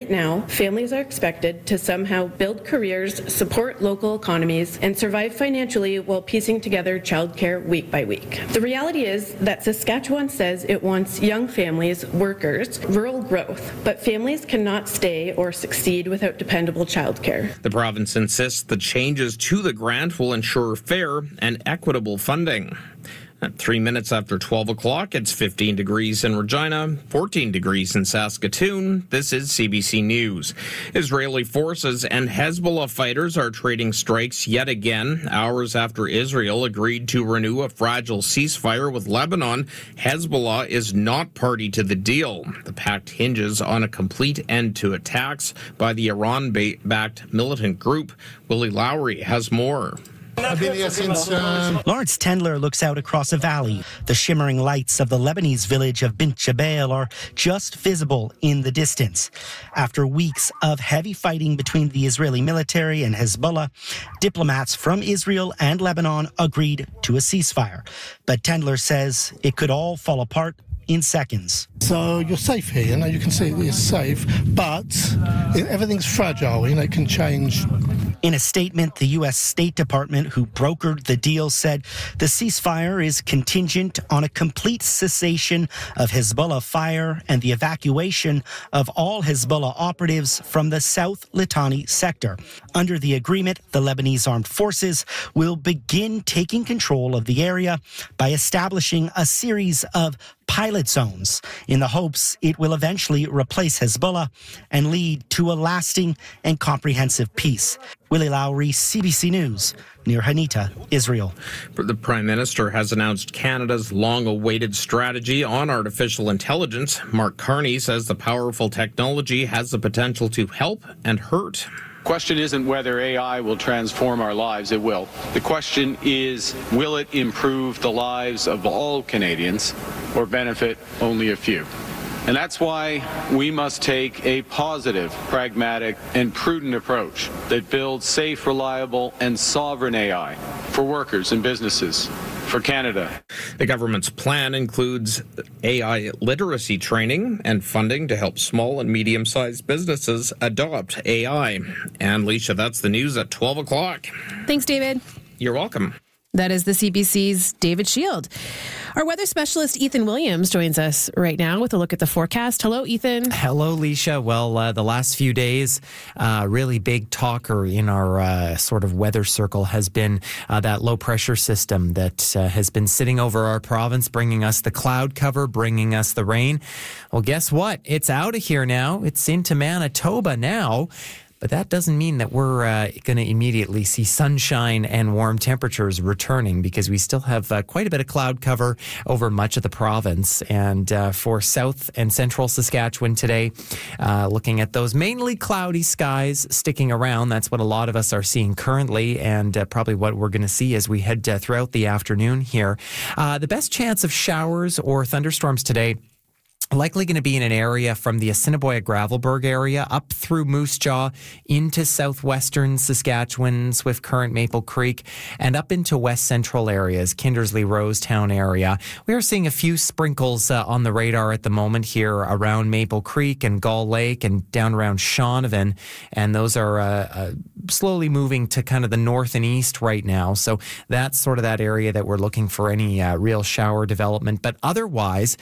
Right now, families are expected to somehow build careers, support local economies, and survive financially while piecing together childcare week by week. The reality is that Saskatchewan says it wants young families, workers, rural growth, but families cannot stay or succeed without dependable childcare. The province insists the changes to the grant will ensure fair and equitable funding. At 3 minutes after 12 o'clock, it's 15 degrees in Regina, 14 degrees in Saskatoon. This is CBC News. Israeli forces and Hezbollah fighters are trading strikes yet again. Hours after Israel agreed to renew a fragile ceasefire with Lebanon, Hezbollah is not party to the deal. The pact hinges on a complete end to attacks by the Iran-backed militant group. Willie Lowry has more. I've been here since... Lawrence Tendler looks out across a valley. The shimmering lights of the Lebanese village of Bint Jbeil are just visible in the distance. After weeks of heavy fighting between the Israeli military and Hezbollah, diplomats from Israel and Lebanon agreed to a ceasefire. But Tendler says it could all fall apart in seconds. So you're safe here, you can see it's safe, but everything's fragile, it can change. In a statement, the U.S. State Department, who brokered the deal, said the ceasefire is contingent on a complete cessation of Hezbollah fire and the evacuation of all Hezbollah operatives from the South Litani sector. Under the agreement, the Lebanese armed forces will begin taking control of the area by establishing a series of pilot zones in the hopes it will eventually replace Hezbollah and lead to a lasting and comprehensive peace. Willie Lowry, CBC News, near Hanita, Israel. The Prime Minister has announced Canada's long-awaited strategy on artificial intelligence. Mark Carney says the powerful technology has the potential to help and hurt. The question isn't whether AI will transform our lives. It will. The question is, will it improve the lives of all Canadians or benefit only a few? And that's why we must take a positive, pragmatic, and prudent approach that builds safe, reliable, and sovereign AI for workers and businesses, for Canada. The government's plan includes AI literacy training and funding to help small and medium-sized businesses adopt AI. And Leisha, that's the news at 12 o'clock. Thanks, David. You're welcome. That is the CBC's David Shield. Our weather specialist, Ethan Williams, joins us right now with a look at the forecast. Hello, Ethan. Hello, Leisha. Well, the last few days, really big talker in our sort of weather circle has been that low pressure system that has been sitting over our province, bringing us the cloud cover, bringing us the rain. Well, guess what? It's out of here now. It's into Manitoba now. But that doesn't mean that we're going to immediately see sunshine and warm temperatures returning, because we still have quite a bit of cloud cover over much of the province. And for south and central Saskatchewan today, looking at those mainly cloudy skies sticking around, that's what a lot of us are seeing currently, and probably what we're going to see as we head throughout the afternoon here. The best chance of showers or thunderstorms today likely going to be in an area from the Assiniboia-Gravelbourg area up through Moose Jaw into southwestern Saskatchewan, Swift Current, Maple Creek, and up into west central areas, Kindersley, Rosetown area. We are seeing a few sprinkles on the radar at the moment here around Maple Creek and Gull Lake and down around Shaunavon, and those are slowly moving to kind of the north and east right now. So that's sort of that area that we're looking for any real shower development. But otherwise,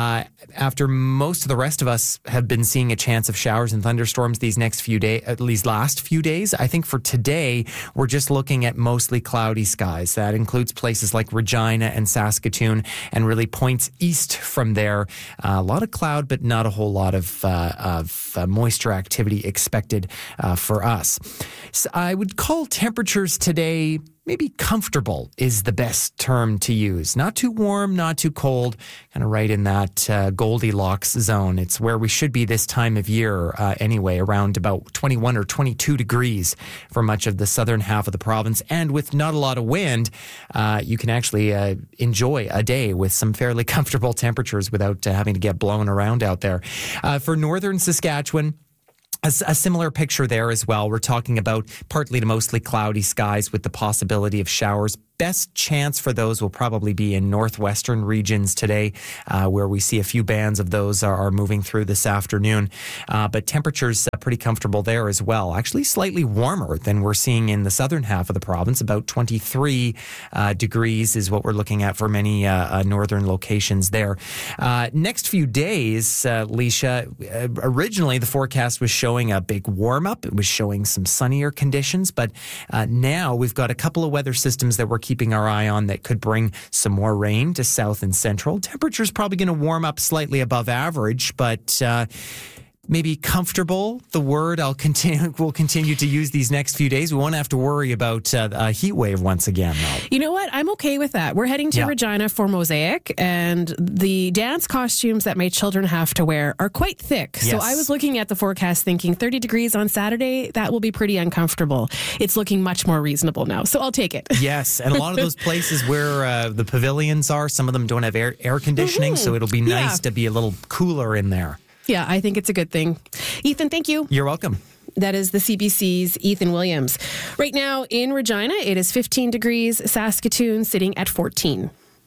after most of the rest of us have been seeing a chance of showers and thunderstorms these next few days, at least last few days, I think for today, we're just looking at mostly cloudy skies. That includes places like Regina and Saskatoon, and really points east from there. A lot of cloud, but not a whole lot of moisture activity expected for us. So I would call temperatures today maybe comfortable is the best term to use. Not too warm, not too cold, kind of right in that Goldilocks zone. It's where we should be this time of year anyway, around about 21 or 22 degrees for much of the southern half of the province. And with not a lot of wind, you can actually enjoy a day with some fairly comfortable temperatures without having to get blown around out there. For northern Saskatchewan, a similar picture there as well. We're talking about partly to mostly cloudy skies with the possibility of showers. Best chance for those will probably be in northwestern regions today, where we see a few bands of those are moving through this afternoon. But temperatures pretty comfortable there as well. Actually, slightly warmer than we're seeing in the southern half of the province. About 23 degrees is what we're looking at for many northern locations there. Next few days, Leisha, originally the forecast was showing a big warm up. It was showing some sunnier conditions, but now we've got a couple of weather systems that we're keeping our eye on that could bring some more rain to south and central. Temperature's probably going to warm up slightly above average, but maybe comfortable, the word we'll continue to use these next few days. We won't have to worry about a heat wave once again, though. You know what? I'm okay with that. We're heading to Regina for Mosaic, and the dance costumes that my children have to wear are quite thick. Yes. So I was looking at the forecast thinking 30 degrees on Saturday, that will be pretty uncomfortable. It's looking much more reasonable now, so I'll take it. Yes, and a lot of those places where the pavilions are, some of them don't have air conditioning, so it'll be nice to be a little cooler in there. Yeah, I think it's a good thing. Ethan, thank you. You're welcome. That is the CBC's Ethan Williams. Right now in Regina, it is 15 degrees. Saskatoon sitting at 14.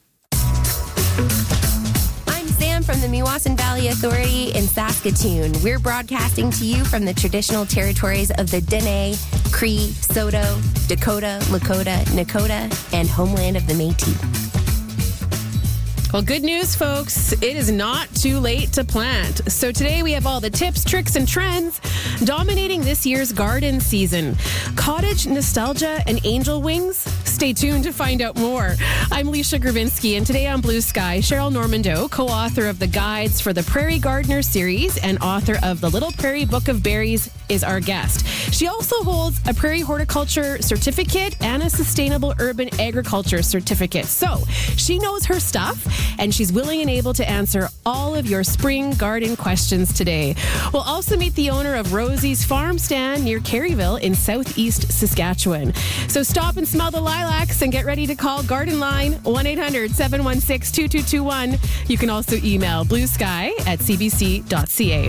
I'm Sam from the Meewasin Valley Authority in Saskatoon. We're broadcasting to you from the traditional territories of the Dene, Cree, Saulteaux, Dakota, Lakota, Nakota, and homeland of the Métis. Well, good news, folks. It is not too late to plant. So today we have all the tips, tricks, and trends dominating this year's garden season. Cottage nostalgia and angel wings? Stay tuned to find out more. I'm Leisha Gravinsky, and today on Blue Sky, Cheryl Normando, co-author of the Guides for the Prairie Gardener series and author of the Little Prairie Book of Berries, is our guest. She also holds a Prairie Horticulture certificate and a Sustainable Urban Agriculture certificate. So she knows her stuff, and she's willing and able to answer all of your spring garden questions today. We'll also meet the owner of Rosie's Farm Stand near Caryville in southeast Saskatchewan. So stop and smell the lilacs and get ready to call Garden Line 1-800-716-2221. You can also email bluesky@cbc.ca.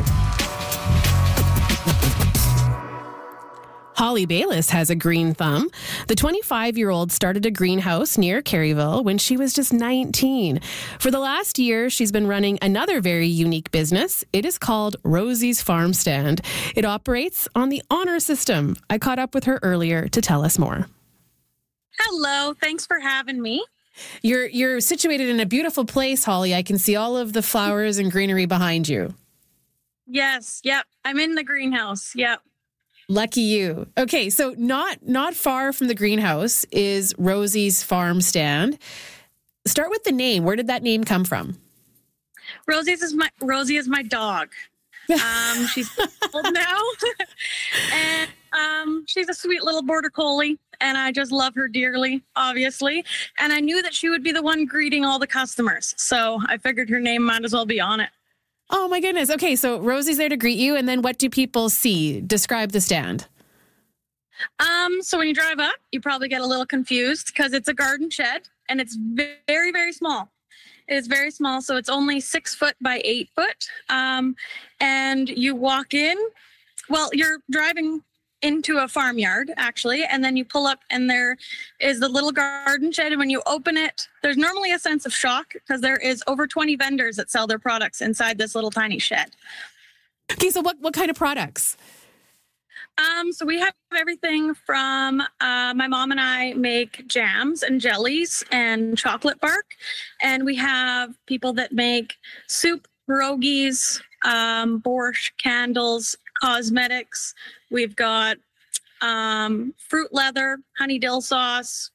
Holly Bayliss has a green thumb. The 25-year-old started a greenhouse near Caryville when she was just 19. For the last year, she's been running another very unique business. It is called Rosie's Farm Stand. It operates on the honor system. I caught up with her earlier to tell us more. Hello, thanks for having me. You're situated in a beautiful place, Holly. I can see all of the flowers and greenery behind you. Yes, yep. I'm in the greenhouse. Yep. Lucky you. Okay, so not far from the greenhouse is Rosie's Farm Stand. Start with the name. Where did that name come from? Rosie is my dog. She's old now, and she's a sweet little border collie, and I just love her dearly, obviously. And I knew that she would be the one greeting all the customers, so I figured her name might as well be on it. Oh my goodness. Okay, so Rosie's there to greet you, and then what do people see? Describe the stand. So when you drive up, you probably get a little confused because it's a garden shed, and it's very, very small. It is very small, so it's only 6 foot by 8 foot. And you walk in, well, you're driving into a farmyard, actually, and then you pull up, and there is the little garden shed. And when you open it, there's normally a sense of shock because there is over 20 vendors that sell their products inside this little tiny shed. Okay, so what kind of products? So we have everything from my mom and I make jams and jellies and chocolate bark, and we have people that make soup, pierogies, borscht, candles, cosmetics. We've got fruit leather, honey dill sauce,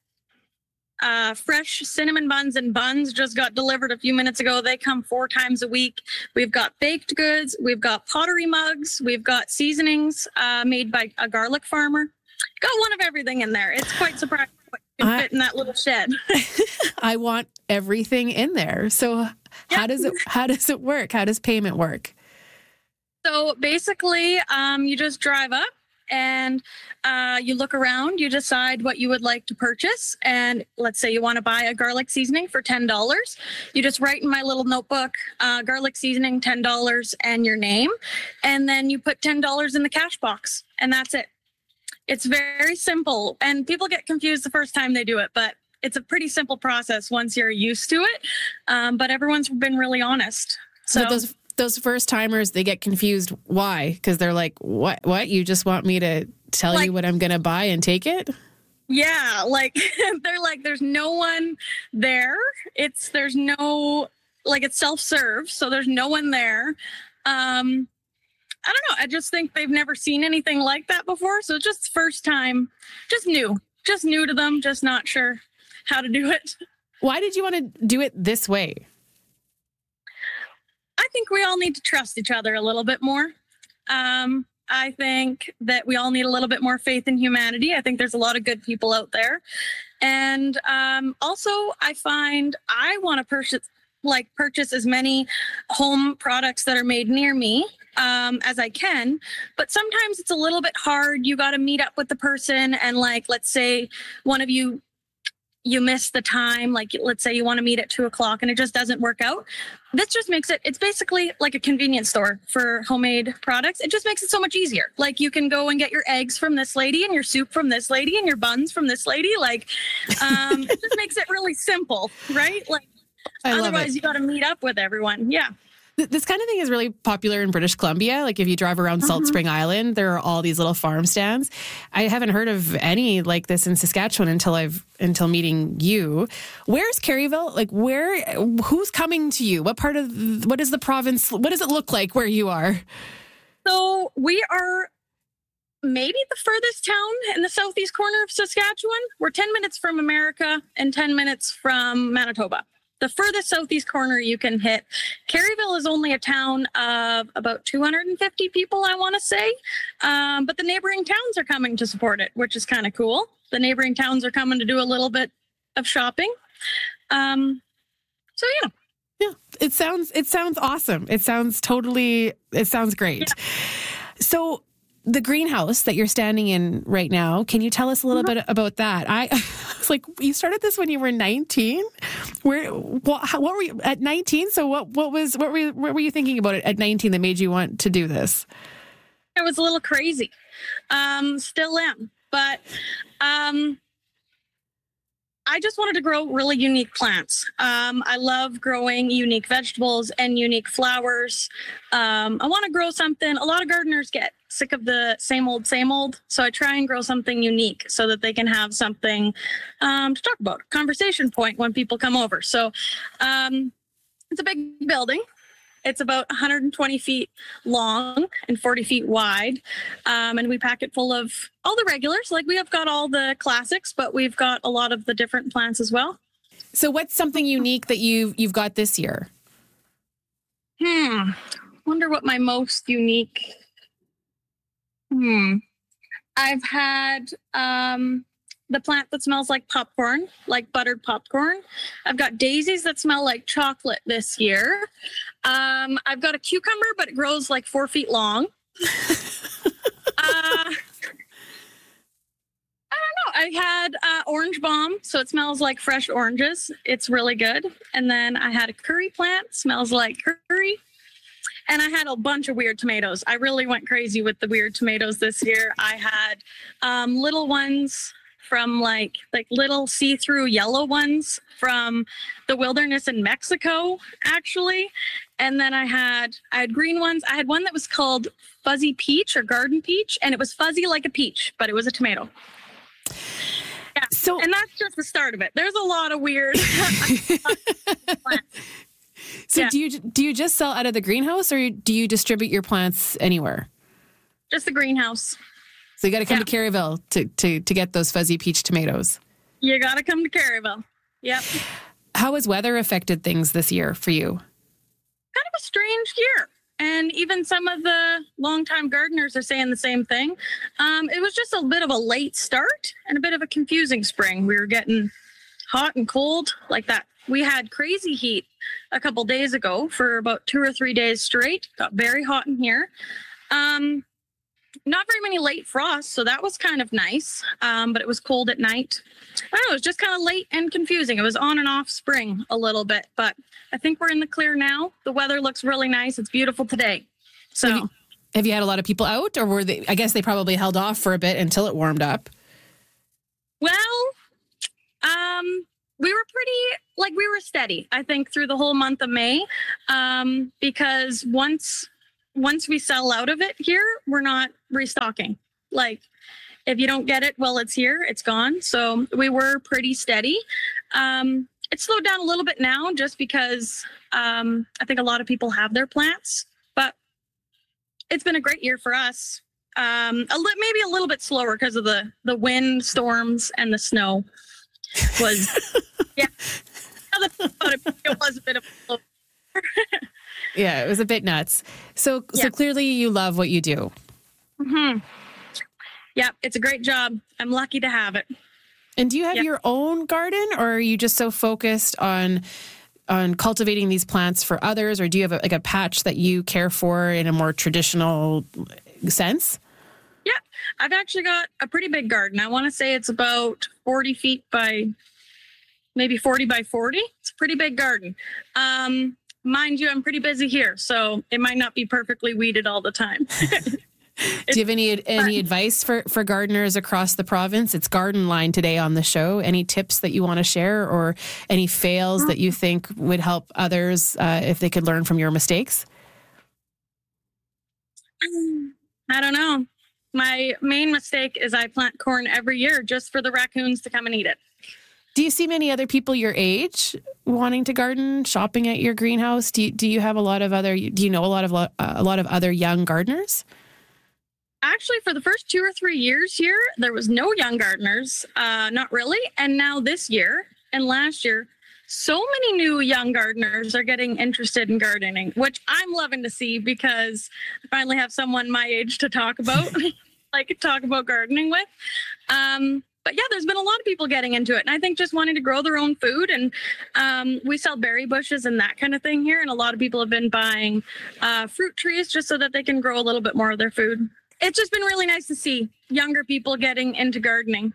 fresh cinnamon buns and buns just got delivered a few minutes ago. They come 4 times a week. We've got baked goods. We've got pottery mugs. We've got seasonings made by a garlic farmer. Got one of everything in there. It's quite surprising what you can fit in that little shed. I want everything in there. So how does it work? How does payment work? So basically, you just drive up and you look around, you decide what you would like to purchase. And let's say you want to buy a garlic seasoning for $10. You just write in my little notebook, garlic seasoning, $10 and your name. And then you put $10 in the cash box and that's it. It's very simple. And people get confused the first time they do it, but it's a pretty simple process once you're used to it. But everyone's been really honest. So those first timers, they get confused. Why? Because they're like, what? You just want me to tell you what I'm going to buy and take it? Yeah, like they're like, there's no one there. It's self-serve, so there's no one there. I don't know. I just think they've never seen anything like that before. So just first time, just new to them, just not sure how to do it. Why did you want to do it this way? I think we all need to trust each other a little bit more. I think that we all need a little bit more faith in humanity. I think there's a lot of good people out there. And also, I find I want to purchase as many home products that are made near me as I can. But sometimes it's a little bit hard. You got to meet up with the person. And let's say one of you miss the time. Let's say you want to meet at 2:00 and it just doesn't work out. This just makes it's basically like a convenience store for homemade products. It just makes it so much easier. You can go and get your eggs from this lady and your soup from this lady and your buns from this lady. It just makes it really simple, right? Otherwise you got to meet up with everyone. Yeah. This kind of thing is really popular in British Columbia. If you drive around Salt Spring Island, there are all these little farm stands. I haven't heard of any like this in Saskatchewan until meeting you. Where's Caryville? Who's coming to you? What is the province? What does it look like where you are? So we are maybe the furthest town in the southeast corner of Saskatchewan. We're 10 minutes from America and 10 minutes from Manitoba. The furthest southeast corner you can hit. Caryville is only a town of about 250 people, I want to say. But the neighboring towns are coming to support it, which is kind of cool. The neighboring towns are coming to do a little bit of shopping. So yeah. Yeah, it sounds awesome. It sounds great. Yeah. So the greenhouse that you're standing in right now, can you tell us a little bit about that? I was like, you started this when you were 19? What were you at 19? So what were you thinking about it at 19 that made you want to do this? It was a little crazy. Still am, but I just wanted to grow really unique plants. I love growing unique vegetables and unique flowers. I want to grow something. A lot of gardeners get sick of the same old. So I try and grow something unique so that they can have something to talk about, conversation point when people come over. So it's a big building. It's about 120 feet long and 40 feet wide. And we pack it full of all the regulars. We have got all the classics, but we've got a lot of the different plants as well. So what's something unique that you've got this year? Wonder what my most unique... I've had the plant that smells like popcorn, like buttered popcorn. I've got daisies that smell like chocolate this year. I've got a cucumber, but it grows 4 feet long. I don't know. I had orange balm, so it smells like fresh oranges. It's really good. And then I had a curry plant, smells like curry. And I had a bunch of weird tomatoes. I really went crazy with the weird tomatoes this year. I had little ones from little see-through yellow ones from the wilderness in Mexico, actually. And then I had green ones. I had one that was called fuzzy peach or garden peach, and it was fuzzy like a peach, but it was a tomato. Yeah. And that's just the start of it. There's a lot of weird plants. So do you just sell out of the greenhouse, or do you distribute your plants anywhere? Just the greenhouse. So you got to come to Caryville to get those fuzzy peach tomatoes. You got to come to Caryville. Yep. How has weather affected things this year for you? Kind of a strange year. And even some of the longtime gardeners are saying the same thing. It was just a bit of a late start and a bit of a confusing spring. We were getting hot and cold like that. We had crazy heat a couple days ago for about 2 or 3 days straight. Got very hot in here. Not very many late frosts, so that was kind of nice. But it was cold at night. I don't know, it was just kind of late and confusing. It was on and off spring a little bit, but I think we're in the clear now. The weather looks really nice. It's beautiful today. So have you had a lot of people out, or were they? I guess they probably held off for a bit until it warmed up. Well, we were pretty, we were steady, I think, through the whole month of May, because once we sell out of it here, we're not restocking. Like, if you don't get it, well, it's here, it's gone. So we were pretty steady. It slowed down a little bit now just because I think a lot of people have their plants, but it's been a great year for us. Maybe a little bit slower because of the wind, storms, and the snow. Was yeah. Now that I think about it was a bit of a slow. Yeah, it was a bit nuts. So clearly you love what you do. Mm-hmm. Yeah, it's a great job. I'm lucky to have it. And do you have your own garden, or are you just so focused on cultivating these plants for others, or do you have a patch that you care for in a more traditional sense? Yeah, I've actually got a pretty big garden. I want to say it's about 40 feet by maybe 40 by 40. It's a pretty big garden. Mind you, I'm pretty busy here, so it might not be perfectly weeded all the time. Do you have any advice for gardeners across the province? It's Garden Line today on the show. Any tips that you want to share, or any fails that you think would help others if they could learn from your mistakes? I don't know. My main mistake is I plant corn every year just for the raccoons to come and eat it. Do you see many other people your age wanting to garden, shopping at your greenhouse? Do you have a lot of other other young gardeners? Actually, for the first 2 or 3 years here, there was no young gardeners, not really. And now this year and last year, so many new young gardeners are getting interested in gardening, which I'm loving to see because I finally have someone my age to talk about, talk about gardening with. But yeah, there's been a lot of people getting into it. And I think just wanting to grow their own food. And we sell berry bushes and that kind of thing here. And a lot of people have been buying fruit trees just so that they can grow a little bit more of their food. It's just been really nice to see younger people getting into gardening.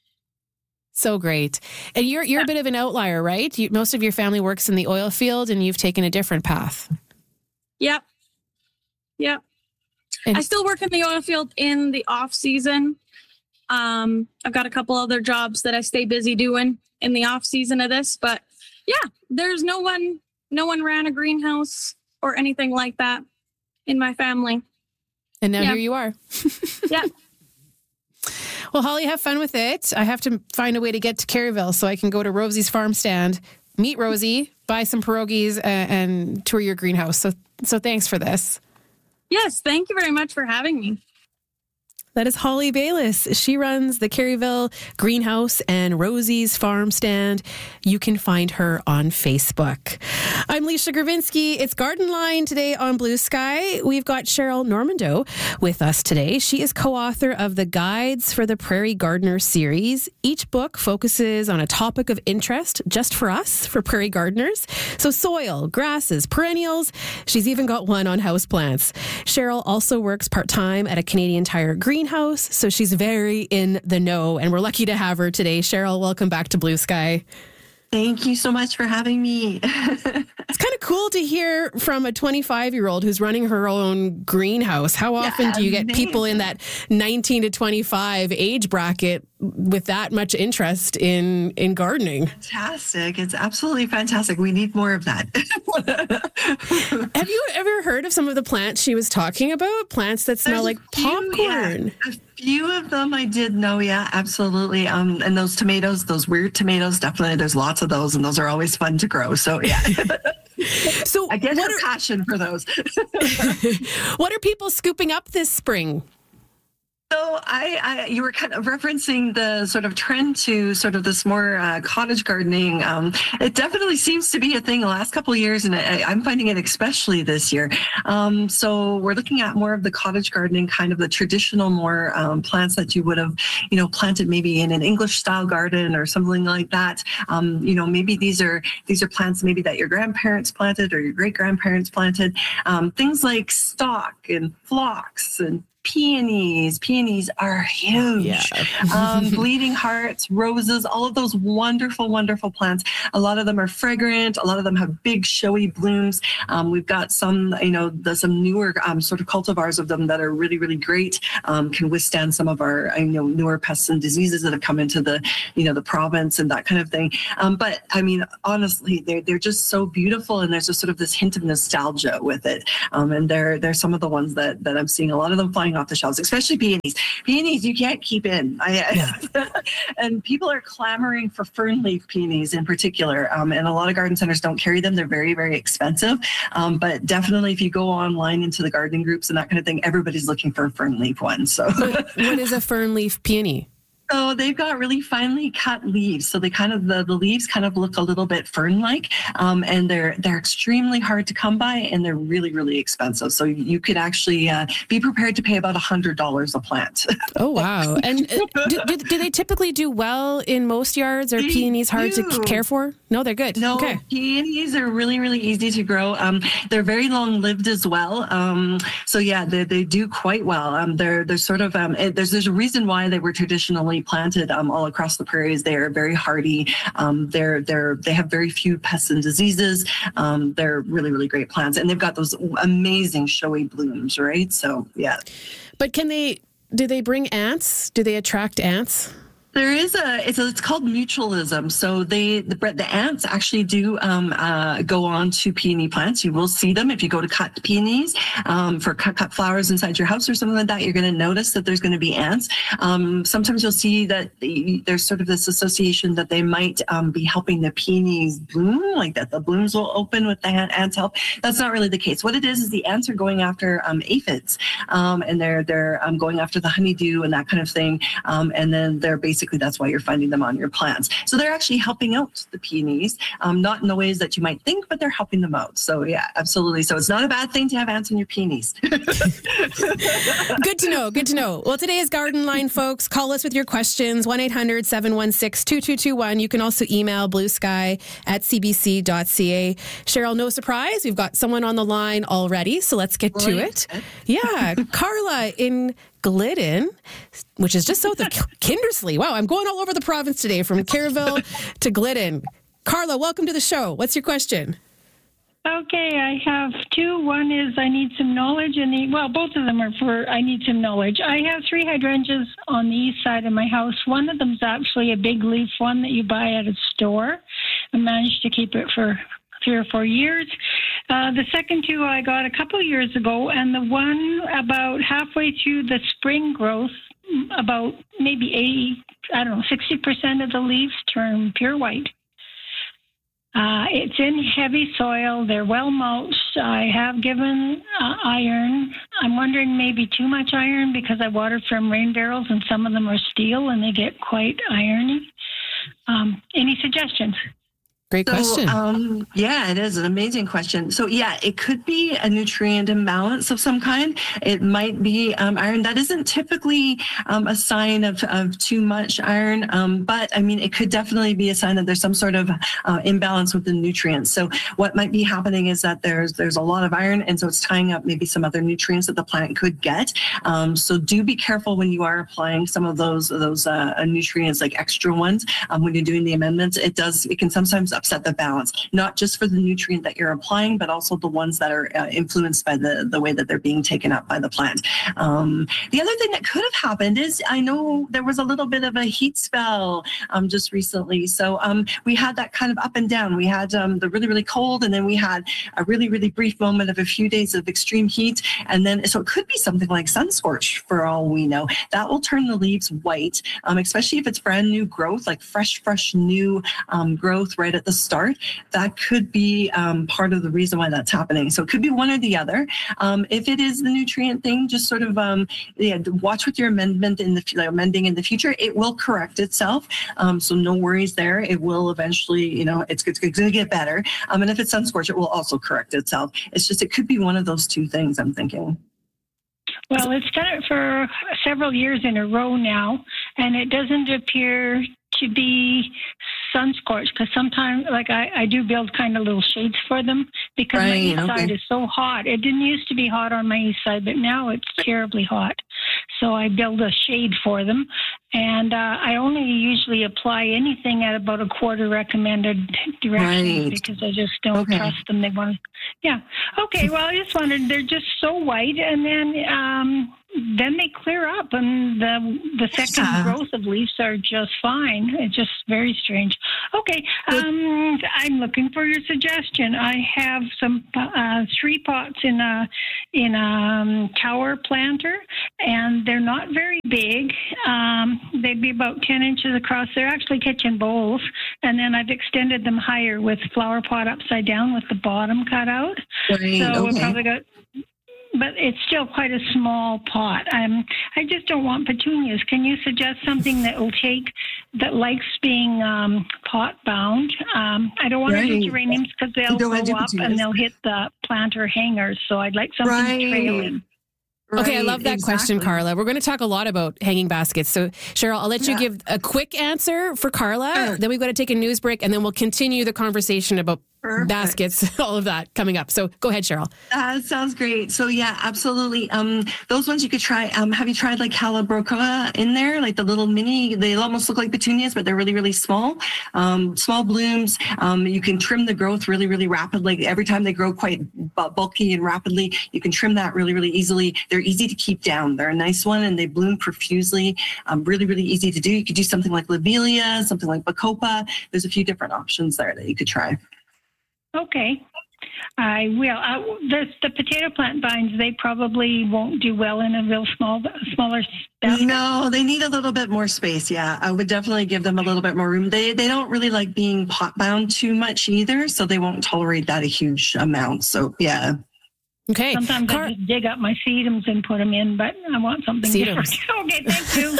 So great. And you're a bit of an outlier, right? Most of your family works in the oil field and you've taken a different path. Yep. And I still work in the oil field in the off season. I've got a couple other jobs that I stay busy doing in the off season of this, but yeah, there's no one ran a greenhouse or anything like that in my family. And now here you are. Yeah. Well, Holly, have fun with it. I have to find a way to get to Caryville so I can go to Rosie's farm stand, meet Rosie, buy some pierogies, and tour your greenhouse. So thanks for this. Yes, thank you very much for having me. That is Holly Bayliss. She runs the Caryville Greenhouse and Rosie's Farm Stand. You can find her on Facebook. I'm Leisha Gravinsky. It's Garden Line today on Blue Sky. We've got Cheryl Normando with us today. She is co-author of the Guides for the Prairie Gardener series. Each book focuses on a topic of interest just for us, for prairie gardeners. So soil, grasses, perennials. She's even got one on houseplants. Cheryl also works part-time at a Canadian Tire greenhouse, so she's very in the know, and we're lucky to have her today. Cheryl, welcome back to Blue Sky. Thank you so much for having me. It's kind of cool to hear from a 25-year-old who's running her own greenhouse. How often do you get people in that 19 to 25 age bracket with that much interest in gardening? Fantastic. It's absolutely fantastic. We need more of that. Have you ever heard of some of the plants she was talking about? Plants that smell like popcorn. Yeah, a few of them I did know. Yeah, absolutely. And those tomatoes, those weird tomatoes, definitely. There's lots of those, and those are always fun to grow. So yeah. So I get her passion for those. What are people scooping up this spring? So you were kind of referencing the sort of trend to sort of this more cottage gardening. It definitely seems to be a thing the last couple of years, and I'm finding it especially this year. So we're looking at more of the cottage gardening, kind of the traditional more plants that you would have, planted maybe in an English style garden or something like that. Maybe these are plants maybe that your grandparents planted or your great grandparents planted. Things like stock and phlox and peonies. Peonies are huge. Yeah. Bleeding hearts, roses, all of those wonderful, wonderful plants. A lot of them are fragrant. A lot of them have big, showy blooms. We've got some, some newer sort of cultivars of them that are really, really great. Can withstand some of our, newer pests and diseases that have come into the, the province and that kind of thing. But I mean, honestly, they're just so beautiful, and there's just sort of this hint of nostalgia with it. And they're some of the ones that I'm seeing. A lot of them flying off the shelves, especially peonies. Peonies you can't keep in. And people are clamoring for fern leaf peonies in particular. And a lot of garden centers don't carry them. They're very, very expensive. But definitely if you go online into the gardening groups and that kind of thing, everybody's looking for a fern leaf one. So what is a fern leaf peony? So they've got really finely cut leaves. So they kind of, the leaves kind of look a little bit fern-like, and they're extremely hard to come by, and they're really, really expensive. So you could actually be prepared to pay about $100 a plant. Oh, wow. And do they typically do well in most yards? Are peonies hard to care for? No, they're good. No, okay. Peonies are really, really easy to grow. They're very long-lived as well. So yeah, they do quite well. They're sort of, there's a reason why they were traditionally planted all across the prairies. They are very hardy. They have very few pests and diseases. They're really, really great plants, and they've got those amazing showy blooms, right? So yeah. But do they bring ants? Do they attract ants? There is it's called mutualism. So the ants actually do go on to peony plants. You will see them if you go to cut peonies for cut flowers inside your house or something like that. You're going to notice that there's going to be ants. Sometimes you'll see that there's sort of this association that they might be helping the peonies bloom, like that the blooms will open with the ants' help. That's not really the case. What it is the ants are going after aphids, and they're going after the honeydew and that kind of thing, and then they're basically that's why you're finding them on your plants. So they're actually helping out the peonies, not in the ways that you might think, but they're helping them out. So yeah, absolutely. So it's not a bad thing to have ants in your peonies. Good to know. Good to know. Well, today is Garden Line, folks. Call us with your questions, 1-800-716-2221. You can also email bluesky@cbc.ca. Cheryl, no surprise, we've got someone on the line already, so let's get to it. Yeah, Carla in Glidden, which is just south of Kindersley. Wow, I'm going all over the province today, from Kerrville to Glidden. Carla, welcome to the show. What's your question? Okay, I have two. One is I need some knowledge, and both of them are for I need some knowledge. I have 3 hydrangeas on the east side of my house. One of them is actually a big leaf one that you buy at a store. I managed to keep it for 3 or 4 years. The second 2 I got a couple of years ago, and the one about halfway through the spring growth, about maybe 60% of the leaves turn pure white. It's in heavy soil. They're well mulched. I have given iron. I'm wondering maybe too much iron because I watered from rain barrels, and some of them are steel and they get quite irony. Any suggestions? Great question. Yeah, it is an amazing question. So yeah, it could be a nutrient imbalance of some kind. It might be iron. That isn't typically a sign of too much iron, but I mean, it could definitely be a sign that there's some sort of imbalance with the nutrients. So what might be happening is that there's a lot of iron, and so it's tying up maybe some other nutrients that the plant could get. So do be careful when you are applying some of those nutrients, like extra ones, when you're doing the amendments. It can sometimes upset the balance, not just for the nutrient that you're applying, but also the ones that are influenced by the way that they're being taken up by the plant. The other thing that could have happened is, I know there was a little bit of a heat spell just recently. So we had that kind of up and down. We had the really, really cold, and then we had a really, really brief moment of a few days of extreme heat. And then, so it could be something like sun scorch for all we know. That will turn the leaves white, especially if it's brand new growth, like fresh new growth right at the start. That could be part of the reason why that's happening. So it could be one or the other. If it is the nutrient thing, just sort of watch with your amending in the future. It will correct itself. So no worries there. It will eventually, it's going to get better. And if it's sun scorch, it will also correct itself. It's just, it could be one of those two things, I'm thinking. Well, it's done it for several years in a row now, and it doesn't appear to be sun scorched because sometimes, like I do build kind of little shades for them because my east side is so hot. It didn't used to be hot on my east side, but now it's terribly hot. So I build a shade for them. And I only usually apply anything at about a quarter recommended direction because I just don't trust them. They want Okay. Well, I just wondered, they're just so white, and then they clear up, and the second growth of leaves are just fine. It's just very strange. Okay. I'm looking for your suggestion. I have some 3 pots in a tower planter, and they're not very big. They'd be about 10 inches across. They're actually kitchen bowls, and then I've extended them higher with flower pot upside down with the bottom cut out. So we've probably got... But it's still quite a small pot. I just don't want petunias. Can you suggest something that that likes being pot bound? I don't want to do geraniums because they'll go up and they'll hit the planter hangers. So I'd like something trailing. Okay, I love that question, Carla. We're going to talk a lot about hanging baskets. So, Cheryl, I'll let you give a quick answer for Carla. Then we've got to take a news break, and then we'll continue the conversation about baskets, all of that coming up. So go ahead, Cheryl. Sounds great. So yeah, absolutely. Those ones you could try. Have you tried like Calibrachoa in there? Like the little mini, they almost look like petunias, but they're really, really small. Small blooms. You can trim the growth really, really rapidly. Every time they grow quite bulky and rapidly, you can trim that really, really easily. They're easy to keep down. They're a nice one and they bloom profusely. Really, really easy to do. You could do something like Lobelia, something like Bacopa. There's a few different options there that you could try. Okay, I will. The potato plant vines, they probably won't do well in a real smaller basket. No, they need a little bit more space. Yeah, I would definitely give them a little bit more room. They don't really like being pot bound too much either, so they won't tolerate that a huge amount. So yeah. Okay. Sometimes I just dig up my sedums and put them in, but I want something different. Okay, thank you.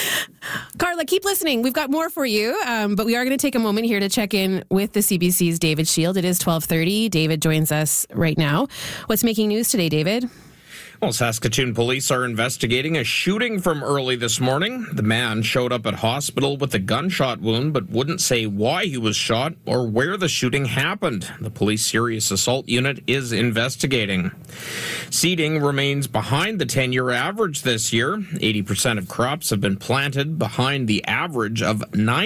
Carla, keep listening. We've got more for you, but we are going to take a moment here to check in with the CBC's David Shield. It is 12:30. David joins us right now. What's making news today, David? Well, Saskatoon police are investigating a shooting from early this morning. The man showed up at hospital with a gunshot wound, but wouldn't say why he was shot or where the shooting happened. The police serious assault unit is investigating. Seeding remains behind the 10-year average this year. 80% of crops have been planted behind the average of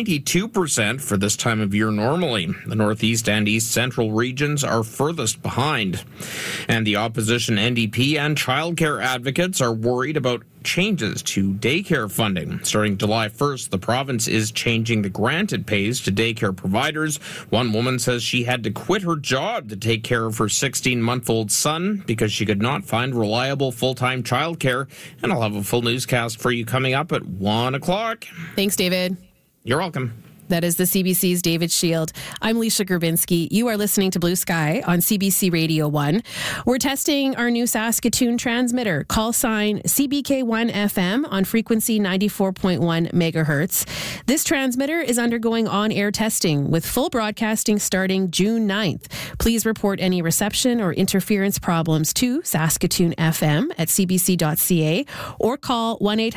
92% for this time of year normally. The Northeast and East Central regions are furthest behind. And the opposition NDP and childcare advocates are worried about changes to daycare funding. Starting July 1st, the province is changing the grant it pays to daycare providers. One woman says she had to quit her job to take care of her 16-month-old son because she could not find reliable full-time childcare. And I'll have a full newscast for you coming up at 1 o'clock. Thanks, David. You're welcome. That is the CBC's David Shield. I'm Leisha Grabinski. You are listening to Blue Sky on CBC Radio 1. We're testing our new Saskatoon transmitter. Call sign CBK1 FM on frequency 94.1 megahertz. This transmitter is undergoing on-air testing with full broadcasting starting June 9th. Please report any reception or interference problems to Saskatoon FM at cbc.ca or call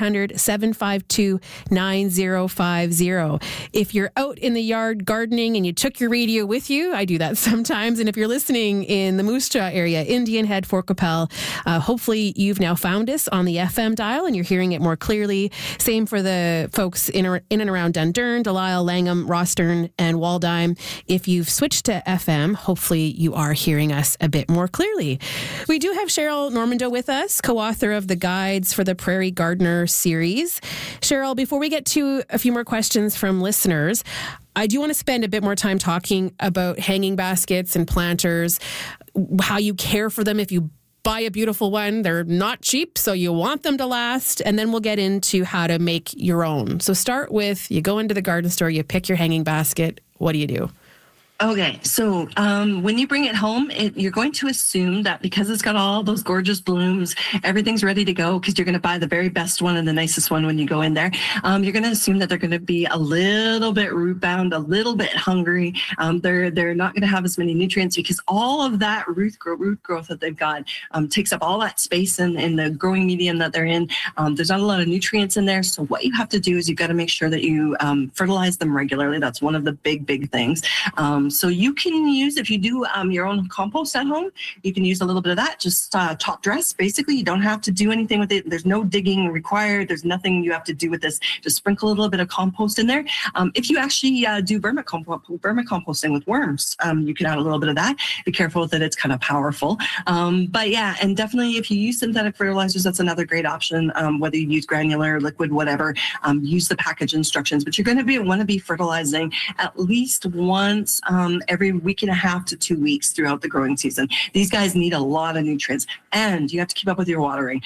1-800-752-9050. If you're out in the yard gardening and you took your radio with you, I do that sometimes. And if you're listening in the Moose Jaw area, Indian Head, Fort Qu'Appelle, hopefully you've now found us on the FM dial and you're hearing it more clearly. Same for the folks in and around Dundurn, Delisle, Langham, Rostern, and Waldheim. If you've switched to FM, hopefully you are hearing us a bit more clearly. We do have Cheryl Normando with us, co-author of the Guides for the Prairie Gardener series. Cheryl, before we get to a few more questions from listeners, I do want to spend a bit more time talking about hanging baskets and planters, how you care for them if you buy a beautiful one. They're not cheap, so you want them to last, and then we'll get into how to make your own. So start with, you go into the garden store, you pick your hanging basket. What do you do? Okay, so when you bring it home, you're going to assume that because it's got all those gorgeous blooms, everything's ready to go because you're going to buy the very best one and the nicest one when you go in there. You're going to assume that they're going to be a little bit root bound, a little bit hungry. They're not going to have as many nutrients because all of that root growth that they've got takes up all that space in the growing medium that they're in. There's not a lot of nutrients in there. So what you have to do is you've got to make sure that you fertilize them regularly. That's one of the big things. So you can use, if you do your own compost at home, you can use a little bit of that, just top dress. Basically, you don't have to do anything with it. There's no digging required. There's nothing you have to do with this. Just sprinkle a little bit of compost in there. If you actually do vermicomposting with worms, you can add a little bit of that. Be careful with it. It's kind of powerful. But yeah, and definitely if you use synthetic fertilizers, that's another great option. Whether you use granular, liquid, whatever, use the package instructions. But you're going to want to be fertilizing at least once every week and a half to 2 weeks throughout the growing season. These guys need a lot of nutrients, and you have to keep up with your watering.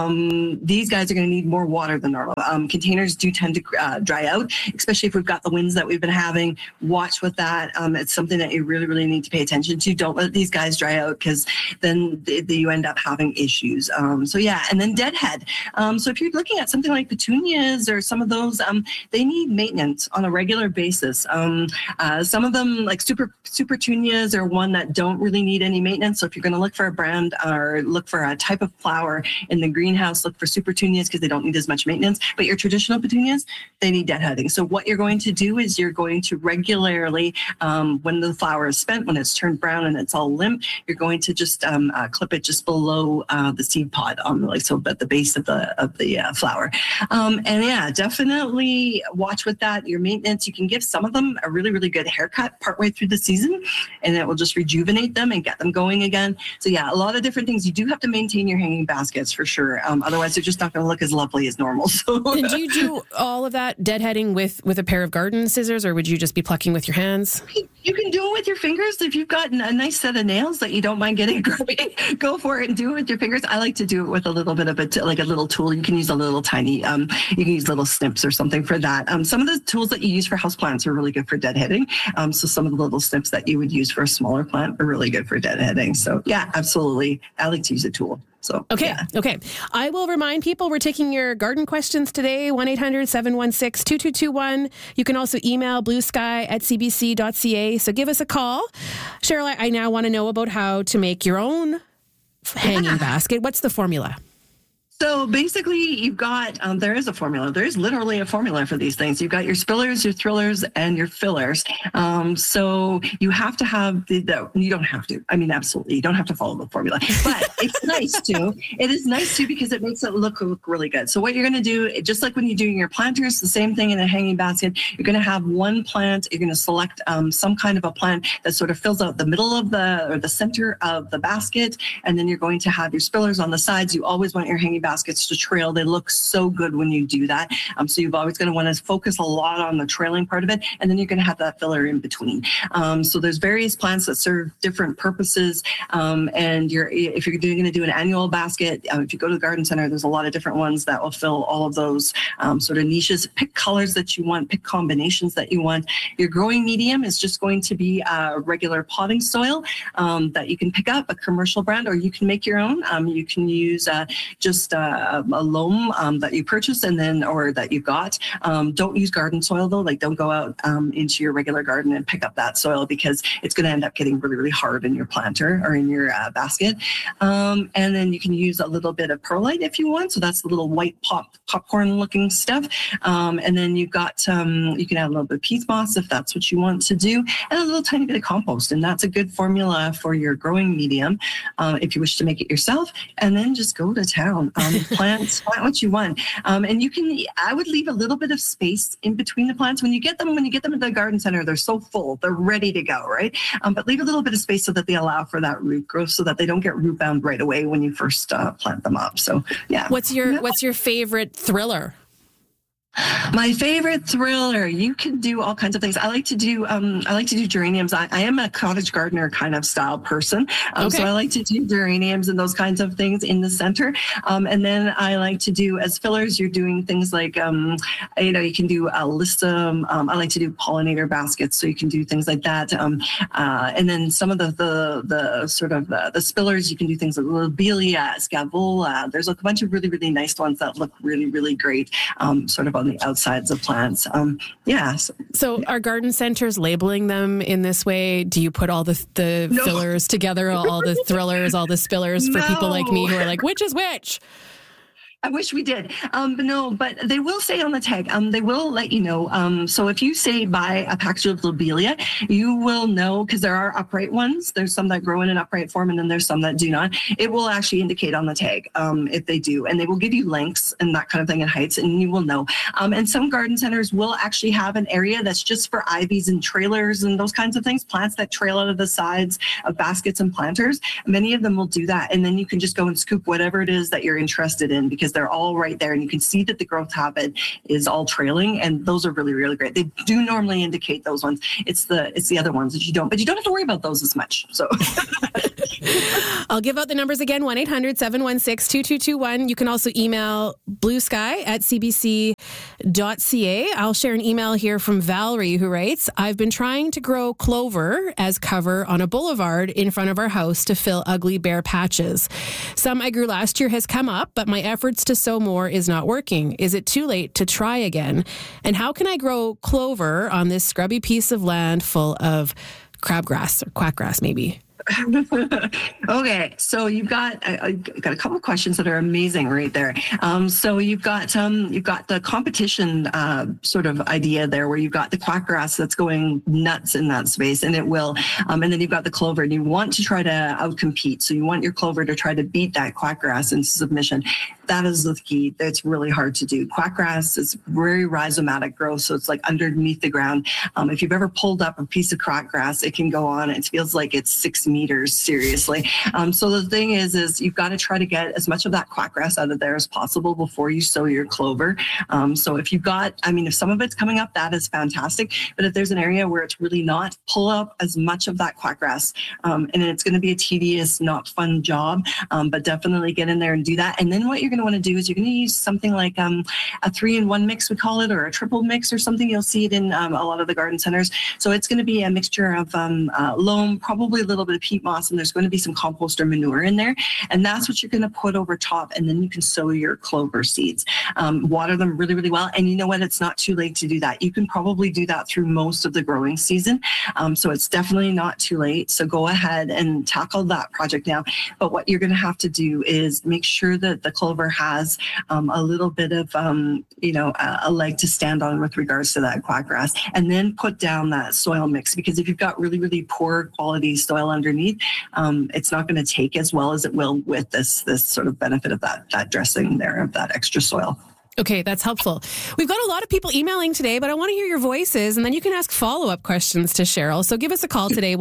These guys are going to need more water than normal. Containers do tend to dry out, especially if we've got the winds that we've been having. Watch with that. It's something that you really need to pay attention to. Don't let these guys dry out because then you end up having issues. So yeah, and then deadhead. So if you're looking at something like petunias or some of those, they need maintenance on a regular basis. Some of them, like super petunias, are one that don't really need any maintenance. So if you're going to look for a brand or look for a type of flower in the greenhouse, look for super petunias because they don't need as much maintenance. But your traditional petunias, they need deadheading. So what you're going to do is you're going to regularly, when the flower is spent, when it's turned brown and it's all limp, you're going to just clip it just below the seed pod, so at the base of the flower. And yeah, definitely watch with that. Your maintenance, you can give some of them a really good haircut partway through the season, and it will just rejuvenate them and get them going again. So yeah, a lot of different things. You do have to maintain your hanging baskets for sure. Otherwise, they're just not going to look as lovely as normal. So and do you do all of that deadheading with a pair of garden scissors, or would you just be plucking with your hands? You can do it with your fingers. If you've got a nice set of nails that you don't mind getting grubby, go for it and do it with your fingers. I like to do it with a little bit of like a little tool. You can use a little tiny, you can use little snips or something for that. Some of the tools that you use for houseplants are really good for deadheading. So some of the little snips that you would use for a smaller plant are really good for deadheading. So yeah, absolutely. I like to use a tool. So, okay. Yeah. Okay. I will remind people we're taking your garden questions today, 1-800-716-2221. You can also email bluesky@cbc.ca. So give us a call. Cheryl, I now want to know about how to make your own hanging basket. What's the formula? So basically, you've got, there is a formula. There is literally a formula for these things. You've got your spillers, your thrillers, and your fillers. So you have to have you don't have to. I mean, absolutely. You don't have to follow the formula. But it's nice to. It is nice to because it makes it look really good. So what you're going to do, just like when you're doing your planters, the same thing in a hanging basket. You're going to have one plant. You're going to select some kind of a plant that sort of fills out the middle of the center of the basket. And then you're going to have your spillers on the sides. You always want your hanging baskets to trail. They look so good when you do that. So you've always going to want to focus a lot on the trailing part of it, and then you're going to have that filler in between. So there's various plants that serve different purposes. And if you're going to do an annual basket, if you go to the garden center, there's a lot of different ones that will fill all of those sort of niches. Pick colors that you want, pick combinations that you want. Your growing medium is just going to be regular potting soil that you can pick up, a commercial brand, or you can make your own. You can use just a loam that you purchase or that you got. Don't use garden soil though. Like don't go out into your regular garden and pick up that soil because it's going to end up getting really hard in your planter or in your basket. And then you can use a little bit of perlite if you want. So that's the little white popcorn looking stuff. And then you've got, you can add a little bit of peat moss if that's what you want to do, and a little tiny bit of compost. And that's a good formula for your growing medium if you wish to make it yourself. And then just go to town. Plant what you want. And I would leave a little bit of space in between the plants. When you get them at the garden center, they're so full, they're ready to go, right? But leave a little bit of space so that they allow for that root growth so that they don't get root bound right away when you first plant them up. So yeah. What's your favorite thriller? My favorite thriller. You can do all kinds of things. I like to do geraniums. I am a cottage gardener kind of style person. So I like to do geraniums and those kinds of things in the center. And then I like to do, as fillers, you're doing things like, you can do alyssum. I like to do pollinator baskets. So you can do things like that. And then some of the sort of the spillers, you can do things like lobelia, scavola. There's a bunch of really, really nice ones that look really, really great, sort of on the outsides of plants. So are garden centers labeling them in this way? Do you put all the fillers together, all the thrillers, all the spillers for people like me who are like, which is which? I wish we did. But they will say on the tag, they will let you know. So if you say buy a package of lobelia, you will know, because there are upright ones. There's some that grow in an upright form, and then there's some that do not. It will actually indicate on the tag if they do, and they will give you lengths and that kind of thing and heights, and you will know. And some garden centers will actually have an area that's just for ivies and trailers and those kinds of things, plants that trail out of the sides of baskets and planters. Many of them will do that, and then you can just go and scoop whatever it is that you're interested in, because they're all right there, and you can see that the growth habit is all trailing, and those are really, really great. They do normally indicate those ones. It's the other ones that you don't, but you don't have to worry about those as much. So I'll give out the numbers again, 1-800-716-2221. You can also email bluesky@cbc.ca. I'll share an email here from Valerie, who writes, I've been trying to grow clover as cover on a boulevard in front of our house to fill ugly bare patches. Some I grew last year has come up, but my efforts to sow more is not working. Is it too late to try again? And how can I grow clover on this scrubby piece of land full of crabgrass or quackgrass maybe? Okay, so you've got a couple of questions that are amazing right there. So you've got the competition sort of idea there, where you've got the quackgrass that's going nuts in that space, and it will. And then you've got the clover, and you want to try to outcompete. So you want your clover to try to beat that quackgrass into submission. That is the key. That's really hard to do. Quackgrass is very rhizomatic growth, so it's like underneath the ground. If you've ever pulled up a piece of quackgrass, it can go on. It feels like it's 6 meters, seriously. So the thing is you've got to try to get as much of that quackgrass out of there as possible before you sow your clover. So if if some of it's coming up, that is fantastic. But if there's an area where it's really not, pull up as much of that quackgrass. And it's going to be a tedious, not fun job, but definitely get in there and do that. And then what you're going to want to do is you're going to use something like a 3-in-1 mix, we call it, or a triple mix or something. You'll see it in a lot of the garden centers. So it's going to be a mixture of loam, probably a little bit of peat moss, and there's going to be some compost or manure in there. And that's what you're going to put over top, and then you can sow your clover seeds. Water them really, really well. And you know what? It's not too late to do that. You can probably do that through most of the growing season. So it's definitely not too late. So go ahead and tackle that project now. But what you're going to have to do is make sure that the clover has a little bit of, a leg to stand on with regards to that quackgrass, and then put down that soil mix, because if you've got really, really poor quality soil underneath, it's not going to take as well as it will with this sort of benefit of that dressing there of that extra soil. Okay, that's helpful. We've got a lot of people emailing today, but I want to hear your voices, and then you can ask follow-up questions to Cheryl. So give us a call today,